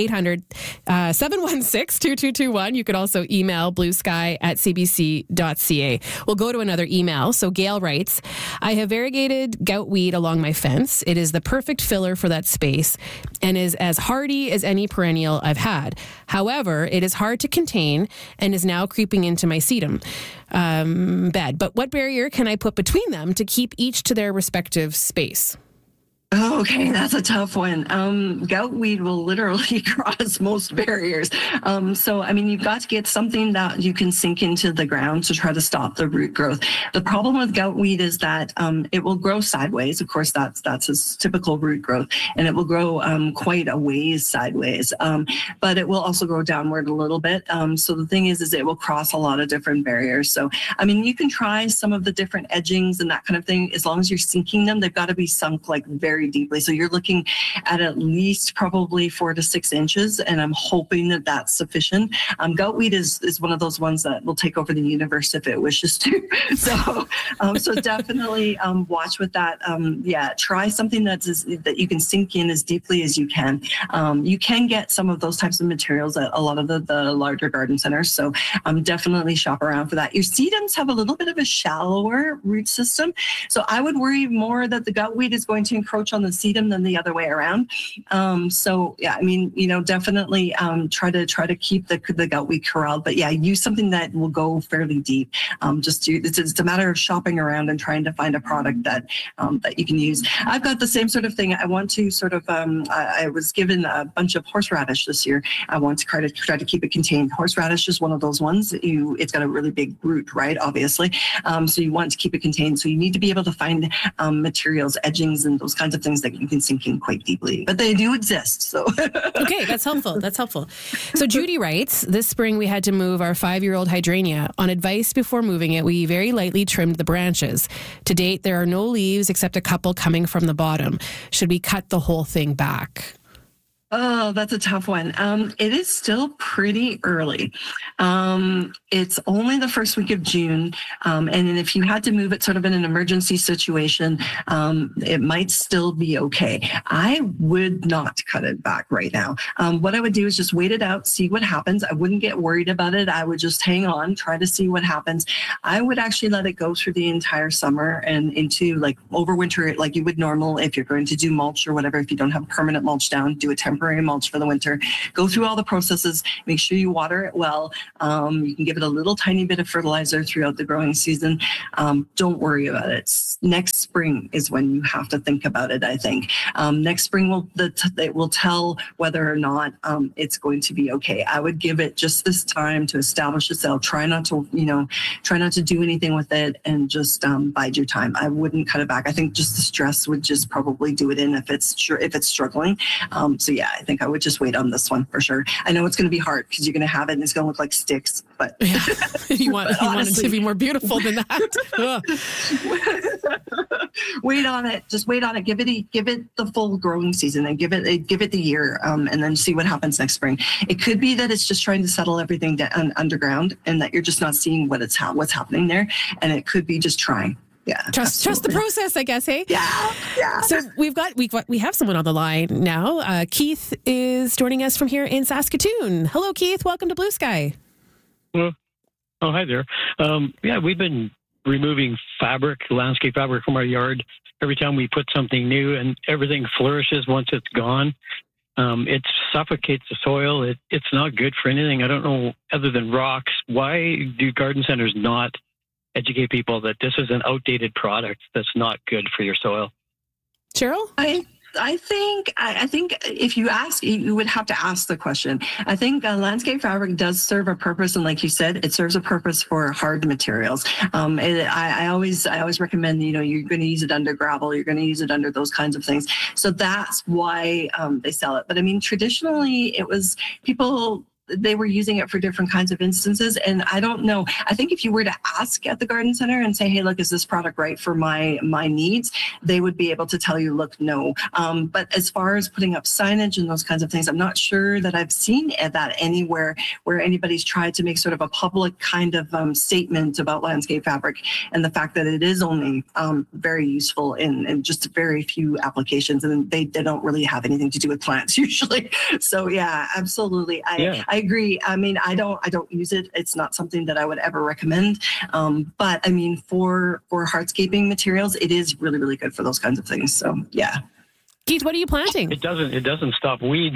1-800-716-2221. You could also email bluesky@cbc.ca. We'll go to another email. So Gail writes, I have variegated goutweed along my fence. It is the perfect filler for that space and is as hardy as any perennial I've had. However, it is hard to contain and is now creeping into my sedum bed. But what barrier can I put between them to keep each to their respective space? Okay, that's a tough one. Goutweed will literally cross most barriers. You've got to get something that you can sink into the ground to try to stop the root growth. The problem with goutweed is that it will grow sideways. Of course, that's its typical root growth, and it will grow quite a ways sideways. But it will also grow downward a little bit. So the thing is it will cross a lot of different barriers. So, you can try some of the different edgings and that kind of thing. As long as you're sinking them, they've got to be sunk like very very deeply. So you're looking at least probably 4 to 6 inches, and I'm hoping that that's sufficient. Goutweed is one of those ones that will take over the universe if it wishes to. So definitely watch with that. Try something that you can sink in as deeply as you can. You can get some of those types of materials at a lot of the larger garden centers. So definitely shop around for that. Your sedums have a little bit of a shallower root system. So I would worry more that the goutweed is going to encroach on the sedum than the other way around. Definitely try to keep the goutweed corralled. But yeah, use something that will go fairly deep. It's a matter of shopping around and trying to find a product that you can use. I've got the same sort of thing. I want to I was given a bunch of horseradish this year. I want to try to keep it contained. Horseradish is one of those ones. It's got a really big root, right? Obviously. So you want to keep it contained. So you need to be able to find materials, edgings, and those kinds of things that you can sink in quite deeply. But they do exist. So okay, that's helpful. So Judy writes, this spring we had to move our 5-year-old hydrangea. On advice before moving it, we very lightly trimmed the branches. To date, there are no leaves except a couple coming from the bottom. Should we cut the whole thing back? Oh, that's a tough one. It is still pretty early. It's only the first week of June. And if you had to move it sort of in an emergency situation, it might still be okay. I would not cut it back right now. What I would do is just wait it out, see what happens. I wouldn't get worried about it. I would just hang on, try to see what happens. I would actually let it go through the entire summer and into overwinter it like you would normal if you're going to do mulch or whatever. If you don't have permanent mulch down, do a temporary mulch for the winter. Go through all the processes. Make sure you water it well. You can give it a little tiny bit of fertilizer throughout the growing season. Don't worry about it. Next spring is when you have to think about it, I think. Next spring it will tell whether or not it's going to be okay. I would give it just this time to establish itself. Try not to do anything with it and just bide your time. I wouldn't cut it back. I think just the stress would just probably do it in if it's struggling. I think I would just wait on this one for sure. I know it's going to be hard because you're going to have it and it's going to look like sticks, but you want it to be more beautiful than that. Wait on it. Just wait on it. Give it the full growing season and give it the year, and then see what happens next spring. It could be that it's just trying to settle everything down underground and that you're just not seeing what's happening there, and it could be just trying. Yeah, trust the process, I guess. Hey, yeah. So we have someone on the line now. Keith is joining us from here in Saskatoon. Hello, Keith. Welcome to Blue Sky. Well, hi there. We've been removing landscape fabric from our yard every time we put something new, and everything flourishes once it's gone. It suffocates the soil. It's not good for anything. I don't know, other than rocks. Why do garden centers not educate people that this is an outdated product that's not good for your soil? Cheryl? I think if you ask, you would have to ask the question. I think landscape fabric does serve a purpose, and like you said, it serves a purpose for hard materials. I always recommend, you're going to use it under gravel, you're going to use it under those kinds of things. So that's why they sell it. But I mean, traditionally, it was people. They were using it for different kinds of instances. And I don't know. I think if you were to ask at the garden center and say, hey, look, is this product right for my needs? They would be able to tell you, look, no. But as far as putting up signage and those kinds of things, I'm not sure that I've seen that anywhere where anybody's tried to make sort of a public kind of statement about landscape fabric and the fact that it is only very useful in just very few applications. And they don't really have anything to do with plants usually. So yeah, absolutely. I agree. I mean, I don't use it. It's not something that I would ever recommend. But I mean, for hardscaping materials, it is really, really good for those kinds of things. So yeah. Keith, what are you planting? It doesn't stop weeds.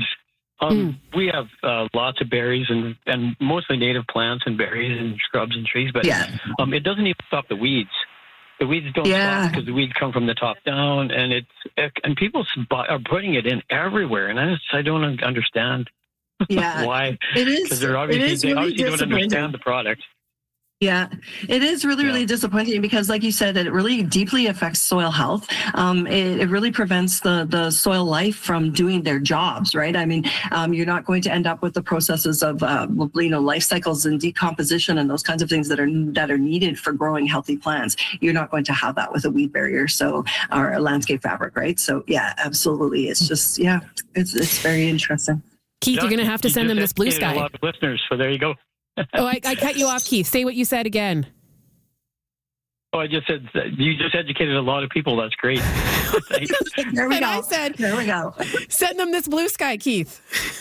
We have lots of berries and mostly native plants and berries and shrubs and trees, but it doesn't even stop the weeds. The weeds don't stop because the weeds come from the top down, and people are putting it in everywhere, and I don't understand. Yeah, why? It is. Because they obviously don't understand the product. Yeah, it is really disappointing because, like you said, it really deeply affects soil health. It really prevents the soil life from doing their jobs, right? I mean, you're not going to end up with the processes of life cycles and decomposition and those kinds of things that are needed for growing healthy plants. You're not going to have that with a weed barrier, or a landscape fabric, right? So yeah, absolutely. It's just it's very interesting. Keith, you're going to have to send them this blue sky. A lot of listeners, so there you go. Oh, I cut you off, Keith. Say what you said again. Oh, I just said you just educated a lot of people. That's great. There we go. I said, there we go. Send them this blue sky, Keith.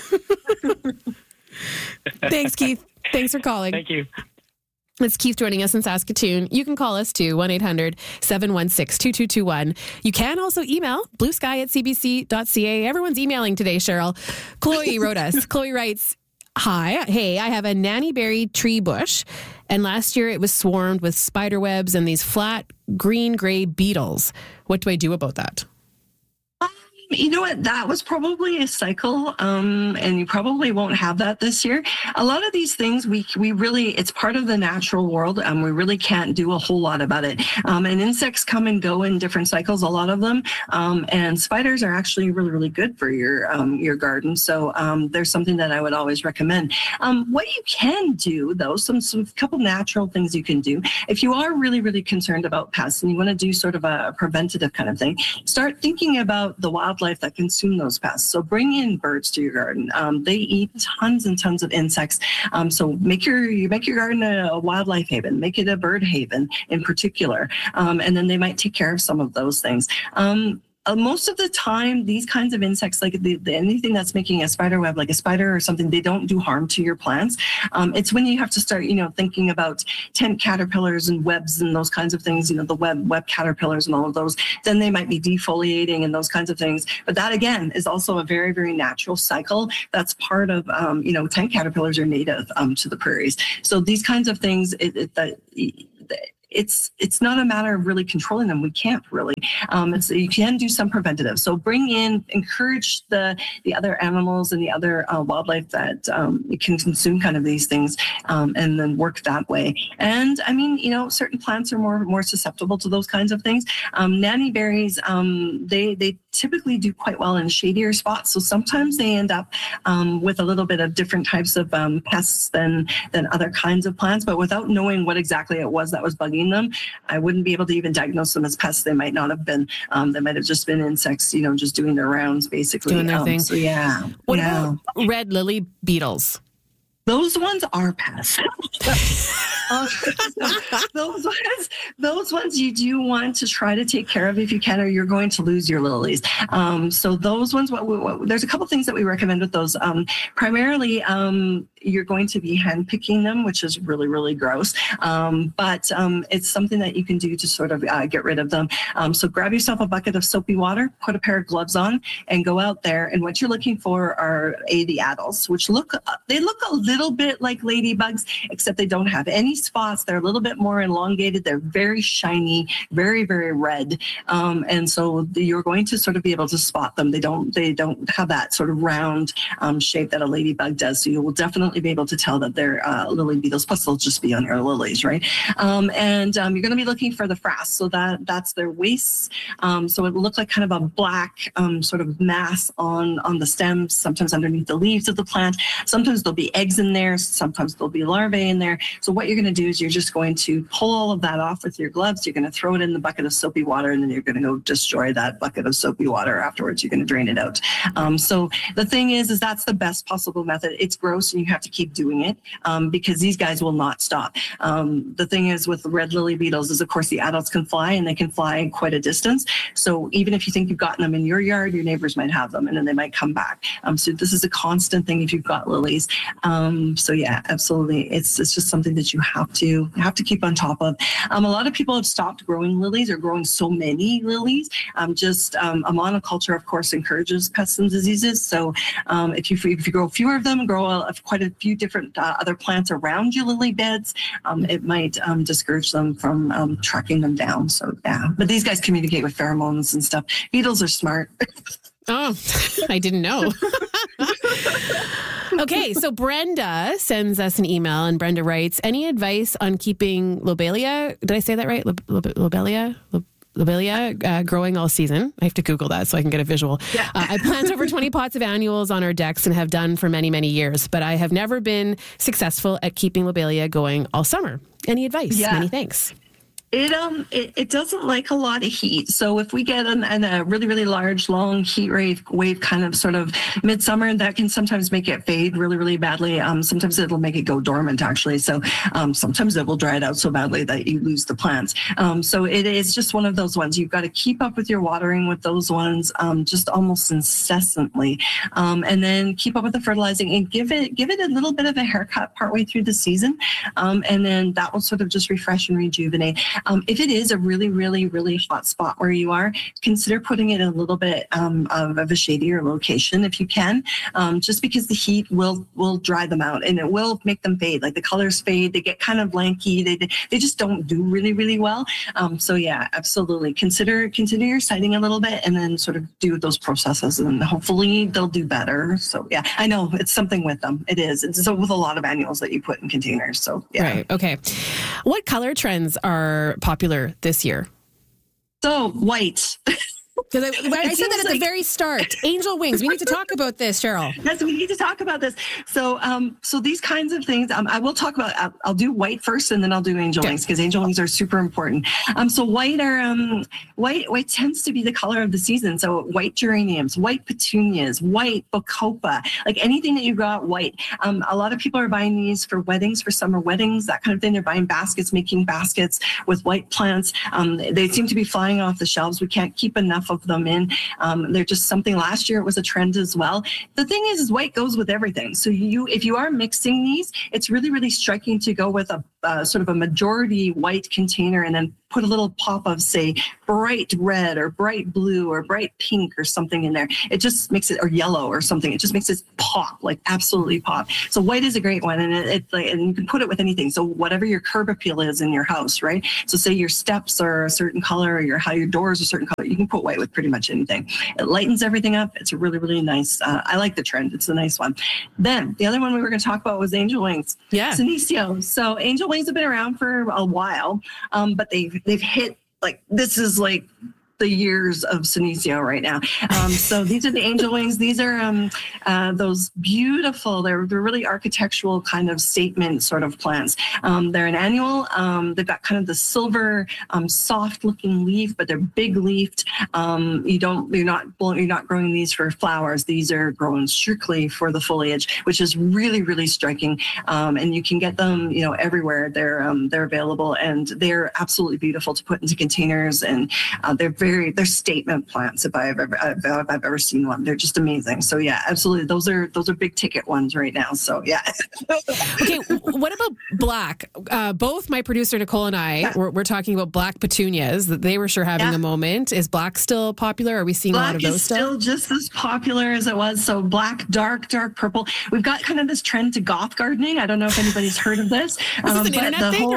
Thanks, Keith. Thanks for calling. Thank you. It's Keith joining us in Saskatoon. You can call us too, 1-800-716-2221. You can also email bluesky@cbc.ca. Everyone's emailing today, Cheryl. Chloe wrote us. Chloe writes, hi, hey, I have a nannyberry tree bush, and last year it was swarmed with spider webs and these flat green-gray beetles. What do I do about that? You know what? That was probably a cycle, and you probably won't have that this year. A lot of these things, we really, it's part of the natural world, and we really can't do a whole lot about it. And insects come and go in different cycles, a lot of them, and spiders are actually really, really good for your garden. So there's something that I would always recommend. What you can do, though, some couple natural things you can do. If you are really, really concerned about pests and you want to do sort of a preventative kind of thing, start thinking about the wildlife that consume those pests. So bring in birds to your garden. They eat tons and tons of insects. So make your garden a wildlife haven. Make it a bird haven in particular. And then they might take care of some of those things. Most of the time, these kinds of insects, like anything that's making a spider web, like a spider or something, they don't do harm to your plants. It's when you have to start, thinking about tent caterpillars and webs and those kinds of things, the web caterpillars and all of those, then they might be defoliating and those kinds of things. But that, again, is also a very, very natural cycle. That's part of, tent caterpillars are native to the prairies. So these kinds of things, it's not a matter of really controlling them. We can't really. You can do some preventative. So encourage the other animals and the other wildlife that can consume kind of these things, and then work that way. And I mean, certain plants are more susceptible to those kinds of things. Nanny berries, they typically do quite well in shadier spots. So sometimes they end up with a little bit of different types of pests than other kinds of plants. But without knowing what exactly it was that was bugging them, I wouldn't be able to even diagnose them as pests. They might not have been. They might have just been insects, just doing their rounds, basically. Doing their thing. So yeah. What about red lily beetles? Those ones are pests. Those ones you do want to try to take care of if you can, or you're going to lose your lilies. So those ones, there's a couple things that we recommend with those. Primarily, you're going to be hand picking them, which is really, really gross. But it's something that you can do to sort of get rid of them. So grab yourself a bucket of soapy water, put a pair of gloves on, and go out there. And what you're looking for are the adults, which look a little bit like ladybugs, except they don't have any spots. They're a little bit more elongated. They're very shiny, very, very red. And so you're going to sort of be able to spot them. They don't have that sort of round shape that a ladybug does. So you will definitely be able to tell that they're lily beetles. Plus, they'll just be on your lilies, right? And you're going to be looking for the frass. So that's their waists. So it will look like kind of a black sort of mass on the stems, sometimes underneath the leaves of the plant. Sometimes there'll be eggs in there. Sometimes there'll be larvae in there. So what you're going to do is you're just going to pull all of that off with your gloves. You're going to throw it in the bucket of soapy water, and then you're going to go destroy that bucket of soapy water afterwards. You're going to drain it out. So the thing is that's the best possible method. It's gross, and you have to keep doing it because these guys will not stop. The thing is with red lily beetles is, of course, the adults can fly, and they can fly quite a distance. So even if you think you've gotten them in your yard, your neighbors might have them, and then they might come back. So this is a constant thing if you've got lilies. So yeah, absolutely. It's just something that you have to keep on top of. A lot of people have stopped growing lilies or growing so many lilies. A monoculture, of course, encourages pests and diseases. So if you grow fewer of them, grow quite a few different other plants around your lily beds, it might discourage them from tracking them down. So yeah, but these guys communicate with pheromones and stuff. Beetles are smart. Oh, I didn't know. Okay, so Brenda sends us an email, and Brenda writes, any advice on keeping lobelia, did I say that right? Lobelia growing all season. I have to Google that so I can get a visual. Yeah. I plant over 20 pots of annuals on our decks and have done for many, many years, but I have never been successful at keeping lobelia going all summer. Any advice? Yeah. Many thanks. It doesn't like a lot of heat. So if we get a really, really large, long heat wave kind of sort of midsummer, that can sometimes make it fade really, really badly. Sometimes it'll make it go dormant, actually. So sometimes it will dry it out so badly that you lose the plants. So it is just one of those ones. You've got to keep up with your watering with those ones just almost incessantly. And then keep up with the fertilizing and give it a little bit of a haircut partway through the season. And then that will sort of just refresh and rejuvenate. If it is a really, really, really hot spot where you are, consider putting it in a little bit of a shadier location if you can, just because the heat will dry them out and it will make them fade. Like the colors fade, they get kind of lanky, they just don't do really, really well. So yeah, absolutely. Consider your siting a little bit and then sort of do those processes and hopefully they'll do better. So yeah, I know it's something with them. It is. It's with a lot of annuals that you put in containers. So yeah. Right. Okay. What color trends are popular this year? So white. Because I said that at the very start. Angel wings. We need to talk about this, Cheryl. Yes, we need to talk about this. So, so these kinds of things, I will talk about. I'll do white first, and then I'll do angel wings because angel wings are super important. So white tends to be the color of the season. So white geraniums, white petunias, white bacopa, like anything that you got white. A lot of people are buying these for weddings, for summer weddings, that kind of thing. They're buying baskets, making baskets with white plants. They seem to be flying off the shelves. We can't keep enough of them in. They're just something. Last year it was a trend as well. The thing is white goes with everything. So if you are mixing these, it's really, really striking to go with a sort of a majority white container and then put a little pop of, say, bright red or bright blue or bright pink or something in there. It just makes it, or yellow or something. It just makes it pop, like absolutely pop. So white is a great one, and and you can put it with anything. So whatever your curb appeal is in your house, right? So say your steps are a certain color, or your doors are a certain color, you can put white with pretty much anything. It lightens everything up. It's a really, really nice. I like the trend. It's a nice one. Then the other one we were going to talk about was angel wings. Yeah. Senecio. So angel wings have been around for a while, but they've hit, like, this is like the years of Senecio right now. So these are the angel wings. These are those beautiful, they're really architectural kind of statement sort of plants. They're an annual. They've got kind of the silver, soft looking leaf, but they're big leafed. You're not growing these for flowers. These are grown strictly for the foliage, which is really, really striking. And you can get them, everywhere. They're available, and they're absolutely beautiful to put into containers, and they're statement plants if I've ever seen one. They're just amazing. So yeah, absolutely. Those are big ticket ones right now. So yeah. Okay. What about black? Both my producer Nicole and I we're talking about black petunias. That they were sure having a moment. Is black still popular? Are we seeing a lot of those still? Black is still just as popular as it was. So black, dark purple. We've got kind of this trend to goth gardening. I don't know if anybody's heard of this. Is this an internet thing?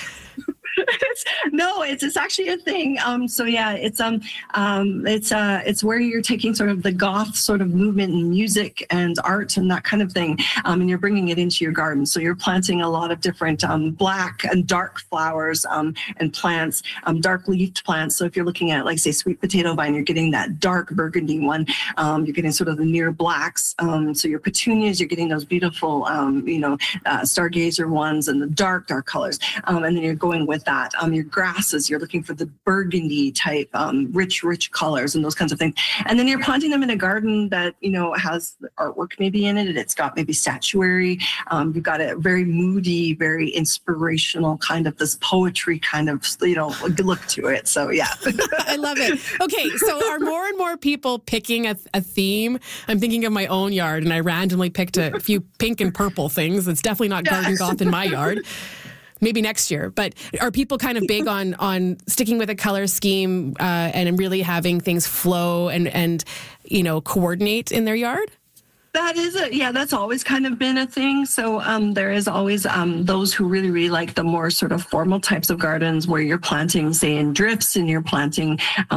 No, it's actually a thing. So yeah, it's where you're taking sort of the goth sort of movement in music and art and that kind of thing, and you're bringing it into your garden. So you're planting a lot of different black and dark flowers and plants, dark leafed plants. So if you're looking at, like, say, sweet potato vine, you're getting that dark burgundy one. You're getting sort of the near blacks. So your petunias, you're getting those beautiful, stargazer ones and the dark colors. And then you're going with that. Your grasses, you're looking for the burgundy type, rich colors and those kinds of things. And then you're planting them in a garden that, has artwork maybe in it. It's got maybe statuary. You've got a very moody, very inspirational kind of this poetry kind of, look to it. So yeah. I love it. Okay. So are more and more people picking a theme? I'm thinking of my own yard, and I randomly picked a few pink and purple things. It's definitely not garden goth in my yard. Maybe next year. But are people kind of big on sticking with a color scheme and really having things flow and coordinate in their yard? That's always kind of been a thing. So there is always those who really, really like the more sort of formal types of gardens where you're planting, say, in drifts, and you're planting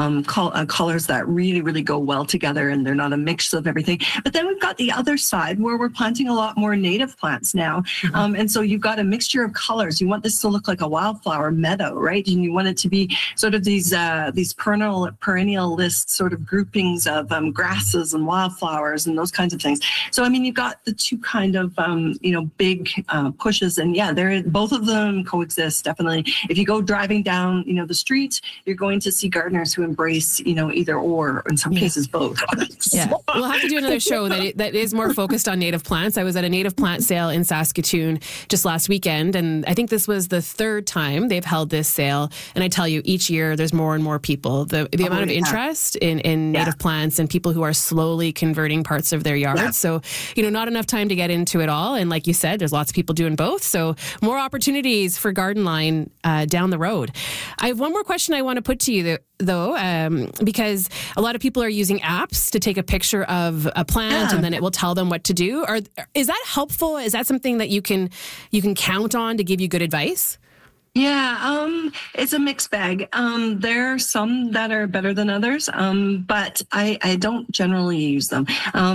colors that really, really go well together, and they're not a mix of everything. But then we've got the other side where we're planting a lot more native plants now. And so you've got a mixture of colors. You want this to look like a wildflower meadow, right? And you want it to be sort of these perennial list sort of groupings of grasses and wildflowers and those kinds of things. So, I mean, you've got the two kind of, big pushes. And both of them coexist, definitely. If you go driving down, the street, you're going to see gardeners who embrace, either or, in some cases, both. Yeah, we'll have to do another show that is more focused on native plants. I was at a native plant sale in Saskatoon just last weekend, and I think this was the third time they've held this sale. And I tell you, each year there's more and more people. The amount of interest in native plants and people who are slowly converting parts of their yards. Yeah. So, not enough time to get into it all. And like you said, there's lots of people doing both. So more opportunities for Garden Line down the road. I have one more question I want to put to you, though, because a lot of people are using apps to take a picture of a plant and then it will tell them what to do. Is that helpful? Is that something that you can count on to give you good advice? Yeah, it's a mixed bag. There are some that are better than others, but I don't generally use them.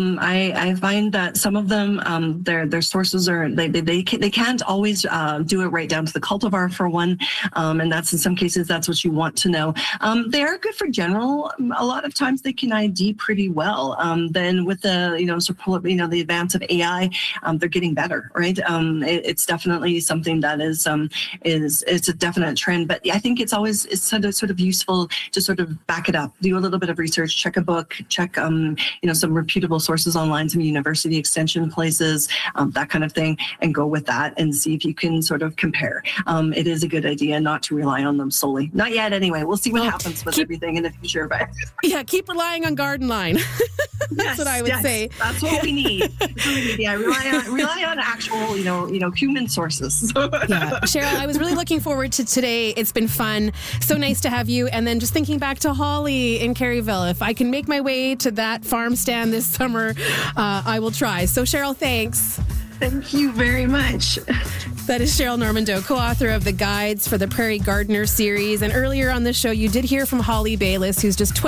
I find that some of them, their sources are they can't always do it right down to the cultivar for one, and that's in some cases that's what you want to know. They are good for general. A lot of times they can ID pretty well. Then with the the advance of AI, they're getting better, right? It's definitely something that is it's a definite trend, but I think it's sort of useful to sort of back it up, do a little bit of research, check a book, check some reputable sources online, some university extension places, that kind of thing, and go with that and see if you can sort of compare. It is a good idea not to rely on them solely. Not yet, anyway. We'll see what happens with everything in the future. But keep relying on Garden Line. That's what I would say. That's what we need. Yeah, rely on actual, human sources. Yeah, Cheryl, I was really looking forward to today. It's been fun. So nice to have you. And then just thinking back to Holly in Caryville, if I can make my way to that farm stand this summer, I will try. So Cheryl, thanks. Thank you very much. That is Cheryl Normando, co-author of the Guides for the Prairie Gardener series. And earlier on the show, you did hear from Holly Bayliss, who's just